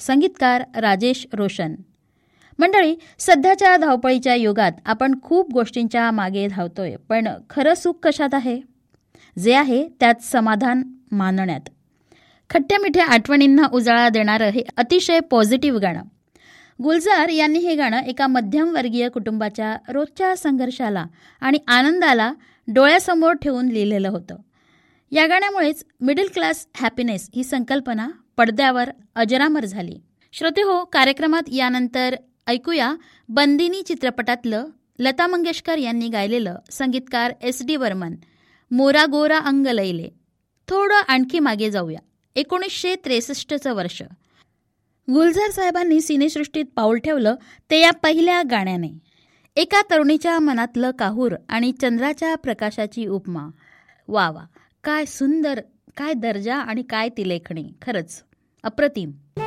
संगीतकार राजेश रोशन. मंडळी, सध्याच्या धावपळीच्या युगात आपण खूप गोष्टींच्या मागे धावतोय, पण खरं सुख कशात आहे? जे आहे त्यात समाधान मानण्यात. खट्ट्या मिठ्या आठवणींना उजाळा देणारं हे अतिशय पॉझिटिव्ह गाणं. गुलजार यांनी हे गाणं एका मध्यमवर्गीय कुटुंबाच्या रोजच्या संघर्षाला आणि आनंदाला डोळ्यासमोर ठेवून लिहिलेलं होतं. या गाण्यामुळेच मिडल क्लास हॅपीनेस ही संकल्पना पडद्यावर अजरामर झाली. श्रोतेहो, कार्यक्रमात यानंतर ऐकूया बंदिनी चित्रपटातलं लता मंगेशकर यांनी गायलेलं संगीतकार S.D. बर्मन, मोरा गोरा अंग लैले. थोडं आणखी मागे जाऊया. 1963चं वर्ष. गुलजार साहेबांनी सिनेसृष्टीत पाऊल ठेवलं ते या पहिल्या गाण्याने. एका तरुणीच्या मनातलं काहूर आणि चंद्राच्या प्रकाशाची उपमा. वा वा, काय सुंदर, काय दर्जा आणि काय ती लेखणी. खरंच अप्रतिम.